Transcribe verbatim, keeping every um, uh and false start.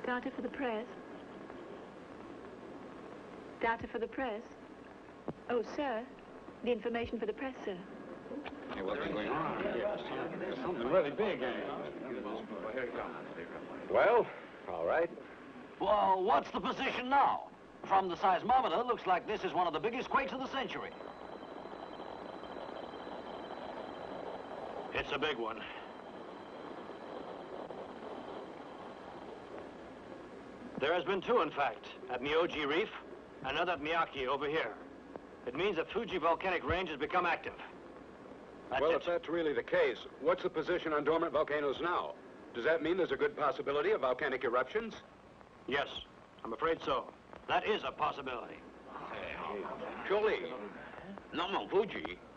Data for the press. Data for the press. Oh, sir. The information for the press, sir. Hey, what's going on? There's something really big. Well, here it comes. Well, all right. Well, what's the position now? From the seismometer, it looks like this is one of the biggest quakes of the century. It's a big one. There has been two, in fact, at Myoji Reef, another at Miyake over here. It means that Fuji volcanic range has become active. That's well, it. if that's really the case, what's the position on dormant volcanoes now? Does that mean there's a good possibility of volcanic eruptions? Yes, I'm afraid so. That is a possibility. Surely, not Mount Fuji.